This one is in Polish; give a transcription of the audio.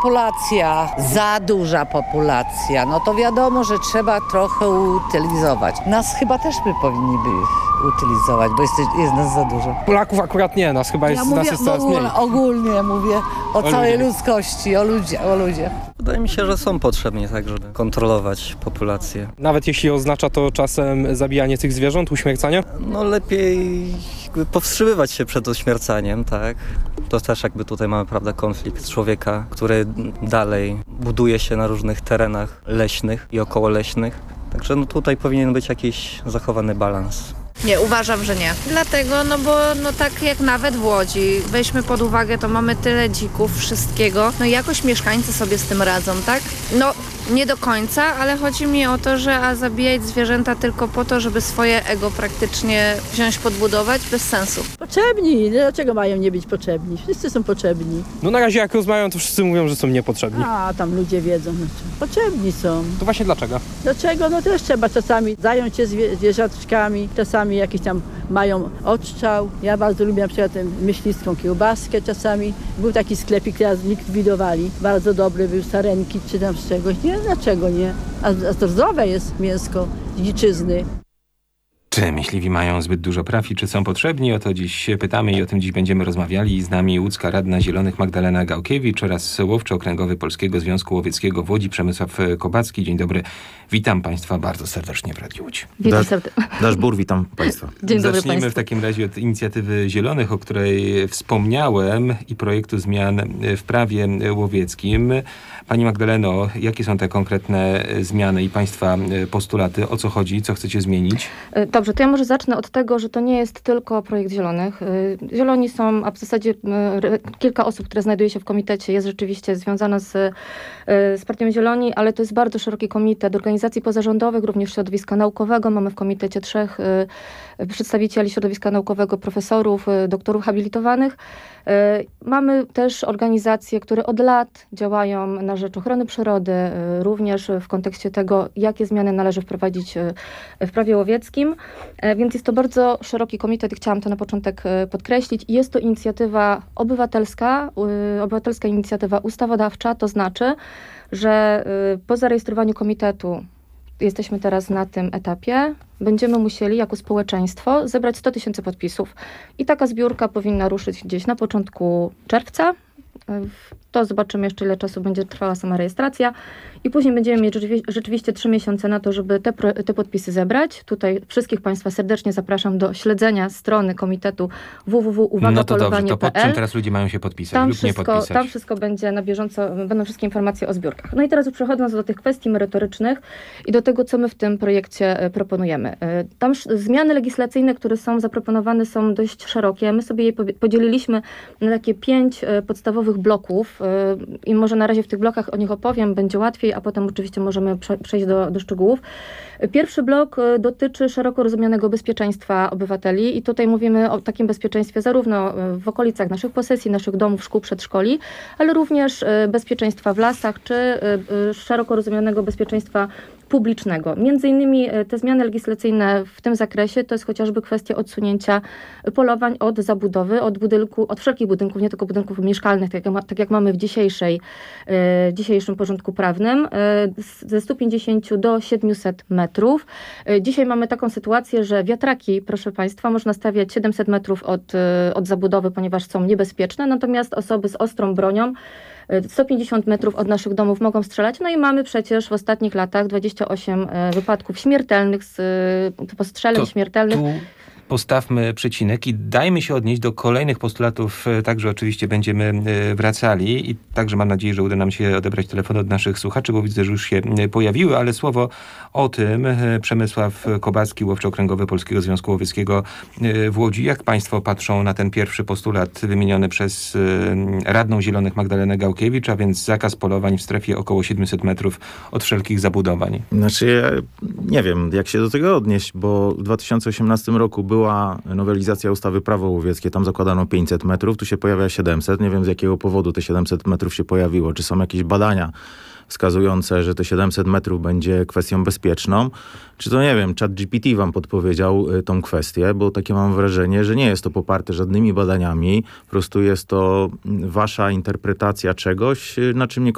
Populacja, za duża populacja, no to wiadomo, że trzeba trochę utylizować. Nas chyba też by powinni utylizować, bo jest nas za dużo. Polaków akurat nie, nas chyba jest, nas jest coraz mniej. Ogólnie mówię o całej ludzkości, o ludziach. Wydaje mi się, że są potrzebni tak, żeby kontrolować populację. Nawet jeśli oznacza to czasem zabijanie tych zwierząt, uśmiercanie? No lepiej jakby powstrzymywać się przed uśmiercaniem, tak? To też jakby tutaj mamy, prawda, konflikt człowieka, który dalej buduje się na różnych terenach leśnych i okołoleśnych. Także no tutaj powinien być jakiś zachowany balans. Nie, uważam, że nie. Dlatego, bo tak jak nawet w Łodzi, weźmy pod uwagę, to mamy tyle dzików, wszystkiego. No i jakoś mieszkańcy sobie z tym radzą, tak? No, nie do końca, ale chodzi mi o to, że zabijać zwierzęta tylko po to, żeby swoje ego praktycznie wziąć, podbudować, bez sensu. Potrzebni. Dlaczego mają nie być potrzebni? Wszyscy są potrzebni. No na razie jak rozmawiam, to wszyscy mówią, że są niepotrzebni. A, tam ludzie wiedzą. Potrzebni są. To właśnie dlaczego? Dlaczego? No też trzeba czasami zająć się zwierzaczkami. Czasami jakiś tam mają odstrzał. Ja bardzo lubię na przykład myśliwską kiełbaskę czasami. Był taki sklepik, który zlikwidowali. Bardzo dobry był, sarenki czy tam z czegoś. Nie, dlaczego nie? A to zdrowe jest mięsko z dziczyzny. Czy myśliwi mają zbyt dużo praw i czy są potrzebni? O to dziś pytamy i o tym dziś będziemy rozmawiali. Z nami łódzka radna Zielonych Magdalena Gałkiewicz oraz łowczy okręgowy Polskiego Związku Łowieckiego w Łodzi Przemysław Kobacki. Dzień dobry. Witam Państwa bardzo serdecznie w Radiu Łódź. Witam serdecznie. Dasz Bur, witam Państwa. Dzień dobry Zacznijmy Państwu. W takim razie od inicjatywy Zielonych, o której wspomniałem i projektu zmian w prawie łowieckim. Pani Magdaleno, jakie są te konkretne zmiany i Państwa postulaty? O co chodzi? Co chcecie zmienić? Dobrze, to ja może zacznę od tego, że to nie jest tylko projekt Zielonych. Zieloni są, a w zasadzie kilka osób, które znajduje się w komitecie, jest rzeczywiście związana z Partią Zieloni, ale to jest bardzo szeroki komitet organizacji pozarządowych, również środowiska naukowego. Mamy w komitecie 3 przedstawicieli środowiska naukowego, profesorów, doktorów habilitowanych. Mamy też organizacje, które od lat działają na rzecz ochrony przyrody, również w kontekście tego, jakie zmiany należy wprowadzić w prawie łowieckim. Więc jest to bardzo szeroki komitet i chciałam to na początek podkreślić. Jest to inicjatywa obywatelska inicjatywa ustawodawcza, to znaczy, że po zarejestrowaniu komitetu, jesteśmy teraz na tym etapie, będziemy musieli jako społeczeństwo zebrać 100 000 podpisów. I taka zbiórka powinna ruszyć gdzieś na początku czerwca. To zobaczymy jeszcze, ile czasu będzie trwała sama rejestracja. I później będziemy mieć rzeczywiście 3 miesiące na to, żeby te podpisy zebrać. Tutaj wszystkich Państwa serdecznie zapraszam do śledzenia strony komitetu www.uwagapolowanie.pl. No to dobrze, to pod czym teraz ludzie mają się podpisać lub nie podpisać? Tam wszystko będzie na bieżąco, będą wszystkie informacje o zbiórkach. No i teraz przechodząc do tych kwestii merytorycznych i do tego, co my w tym projekcie proponujemy. Tam zmiany legislacyjne, które są zaproponowane, są dość szerokie. My sobie je podzieliliśmy na takie 5 podstawowych bloków i może na razie w tych blokach o nich opowiem, będzie łatwiej, a potem oczywiście możemy przejść do szczegółów. Pierwszy blok dotyczy szeroko rozumianego bezpieczeństwa obywateli i tutaj mówimy o takim bezpieczeństwie zarówno w okolicach naszych posesji, naszych domów, szkół, przedszkoli, ale również bezpieczeństwa w lasach, czy szeroko rozumianego bezpieczeństwa publicznego. Między innymi te zmiany legislacyjne w tym zakresie to jest chociażby kwestia odsunięcia polowań od zabudowy, od wszelkich budynków, nie tylko budynków mieszkalnych, tak jak mamy w dzisiejszym porządku prawnym, ze 150 do 700 metrów. Dzisiaj mamy taką sytuację, że wiatraki, proszę Państwa, można stawiać 700 metrów od zabudowy, ponieważ są niebezpieczne, natomiast osoby z ostrą bronią 150 metrów od naszych domów mogą strzelać. No i mamy przecież w ostatnich latach 28 wypadków śmiertelnych, postrzeleń śmiertelnych. Postawmy przecinek i dajmy się odnieść do kolejnych postulatów, także oczywiście będziemy wracali i także mam nadzieję, że uda nam się odebrać telefon od naszych słuchaczy, bo widzę, że już się pojawiły, ale słowo o tym Przemysław Kobacki, łowczy okręgowy Polskiego Związku Łowieckiego w Łodzi. Jak Państwo patrzą na ten pierwszy postulat wymieniony przez radną Zielonych Magdalenę Gałkiewicz, a więc zakaz polowań w strefie około 700 metrów od wszelkich zabudowań? Znaczy ja nie wiem, jak się do tego odnieść, bo w 2018 roku była nowelizacja ustawy Prawo łowieckie, tam zakładano 500 metrów, tu się pojawia 700. Nie wiem, z jakiego powodu te 700 metrów się pojawiło. Czy są jakieś badania wskazujące, że te 700 metrów będzie kwestią bezpieczną? Czy to, nie wiem, ChatGPT wam podpowiedział tą kwestię, bo takie mam wrażenie, że nie jest to poparte żadnymi badaniami. Po prostu jest to wasza interpretacja czegoś, na czym nie